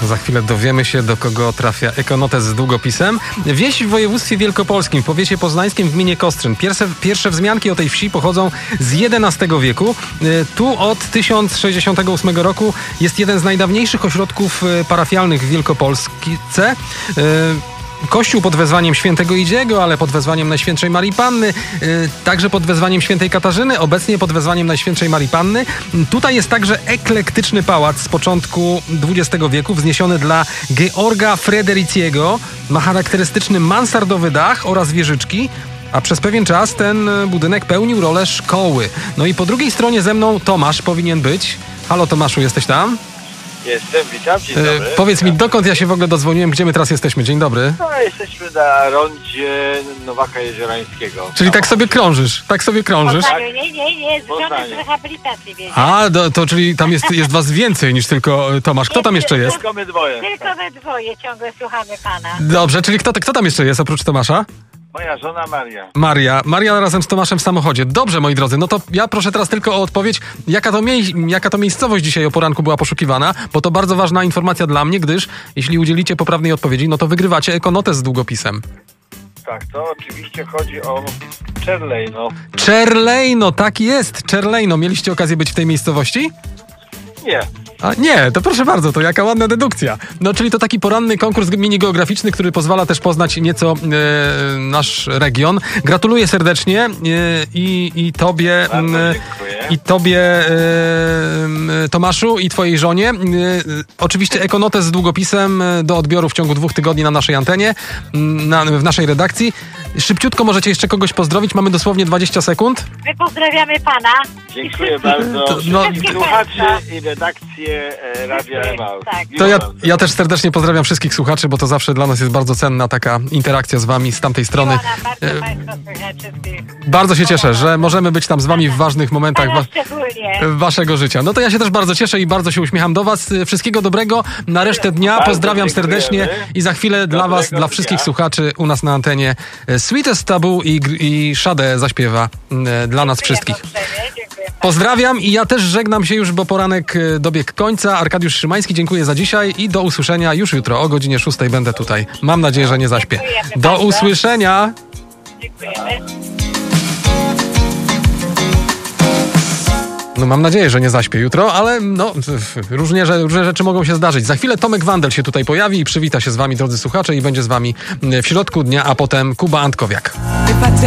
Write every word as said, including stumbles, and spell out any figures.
Za chwilę dowiemy się, do kogo trafia Ekonotes z długopisem. Wieś w województwie wielkopolskim, w powiecie poznańskim, w gminie Kostrzyn. Pierwsze, pierwsze wzmianki o tej wsi pochodzą z jedenastego wieku. Tu od tysiąc sześćdziesiątego ósmego roku jest jeden z najdawniejszych ośrodków parafialnych w Wielkopolsce. Kościół pod wezwaniem świętego Idziego, ale pod wezwaniem Najświętszej Marii Panny, yy, także pod wezwaniem świętej Katarzyny, obecnie pod wezwaniem Najświętszej Marii Panny. Tutaj jest także eklektyczny pałac z początku dwudziestego wieku, wzniesiony dla Georga Fredericiego. Ma charakterystyczny mansardowy dach oraz wieżyczki, a przez pewien czas ten budynek pełnił rolę szkoły. No i po drugiej stronie ze mną Tomasz powinien być. Halo Tomaszu, jesteś tam? Jestem, witam, dzień dobry. E, powiedz mi, dokąd ja się w ogóle dodzwoniłem, gdzie my teraz jesteśmy? Dzień dobry. No, jesteśmy na rondzie Nowaka Jeziorańskiego. Czyli tak sobie krążysz, tak sobie krążysz. Poznaniu, nie, nie, nie, z żony z rehabilitacji wiedział. A, do, to czyli tam jest, jest was więcej niż tylko Tomasz. Kto tam jeszcze jest? Tylko my dwoje. Tylko we dwoje ciągle słuchamy pana. Dobrze, czyli kto, kto tam jeszcze jest oprócz Tomasza? Moja żona Maria. Maria. Maria razem z Tomaszem w samochodzie. Dobrze, moi drodzy, no to ja proszę teraz tylko o odpowiedź, jaka to, mie- jaka to miejscowość dzisiaj o poranku była poszukiwana, bo to bardzo ważna informacja dla mnie, gdyż jeśli udzielicie poprawnej odpowiedzi, no to wygrywacie Ekonotes z długopisem. Tak, to oczywiście chodzi o Czerlejno. Czerlejno, tak jest, Czerlejno. Mieliście okazję być w tej miejscowości? Nie. A nie, to proszę bardzo, to jaka ładna dedukcja. No, czyli to taki poranny konkurs mini-geograficzny, który pozwala też poznać nieco e, nasz region. Gratuluję serdecznie e, i, i tobie, Bardzo e, dziękuję. i tobie e, Tomaszu, i twojej żonie. E, oczywiście Ekonotes z długopisem do odbioru w ciągu dwóch tygodni na naszej antenie, na, w naszej redakcji. Szybciutko możecie jeszcze kogoś pozdrowić, mamy dosłownie dwadzieścia sekund. My pozdrawiamy pana. Dziękuję bardzo. To- no- Wszystkich słuchaczy i redakcję e, Radia Emaus. Tak. To ja, ja też serdecznie pozdrawiam wszystkich słuchaczy, bo to zawsze dla nas jest bardzo cenna taka interakcja z wami z tamtej strony. Bardzo państwa słychać wszystkich. Bardzo się cieszę, że możemy być tam z wami w ważnych momentach Pana wa- szczególnie. waszego życia. No to ja się też bardzo cieszę i bardzo się uśmiecham do was. Wszystkiego dobrego na resztę dnia. Bardzo Pozdrawiam dziękujemy. serdecznie i za chwilę dla was, Dobrego dla wszystkich dnia. słuchaczy u nas na antenie Sweetest Taboo i, gr- i Sade zaśpiewa e, dla nas wszystkich. Dziękuję. Pozdrawiam i ja też żegnam się już, bo poranek e, dobiegł końca. Arkadiusz Szymański, dziękuję za dzisiaj i do usłyszenia już jutro o godzinie szóstej będę tutaj. Mam nadzieję, że nie zaśpię. Dziękujemy Do bardzo. usłyszenia! Dziękujemy. No mam nadzieję, że nie zaśpię jutro, ale no różnie, że, różne rzeczy mogą się zdarzyć. Za chwilę Tomek Wandel się tutaj pojawi i przywita się z wami, drodzy słuchacze, i będzie z wami w środku dnia, a potem Kuba Antkowiak.